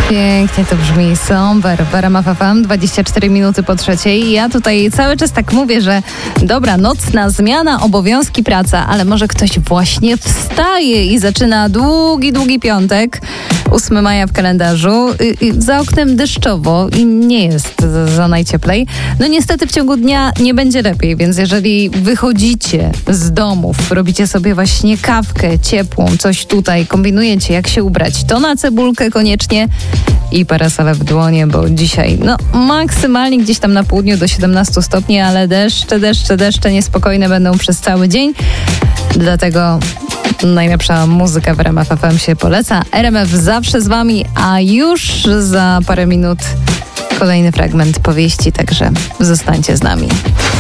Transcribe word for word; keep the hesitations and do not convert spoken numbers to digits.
Pięknie to brzmi, super. W R M F F M, dwadzieścia cztery minuty po trzeciej. Ja tutaj cały czas tak mówię, że dobra, nocna zmiana, obowiązki, praca, ale może ktoś właśnie wstaje i zaczyna długi, długi piątek, ósmego maja w kalendarzu. I, i za oknem deszczowo i nie jest za, za najcieplej. No niestety w ciągu dnia nie będzie lepiej, więc jeżeli wychodzicie z domów, robicie sobie właśnie kawkę ciepłą, coś tutaj, kombinujecie jak się ubrać, to na cebulkę koniecznie i parasolę w dłonie, bo dzisiaj no maksymalnie gdzieś tam na południu do siedemnastu stopni, ale deszcze, deszcze, deszcze niespokojne będą przez cały dzień. Dlatego najlepsza muzyka w R M F F M się poleca. R M F zawsze z wami, a już za parę minut kolejny fragment powieści, także zostańcie z nami.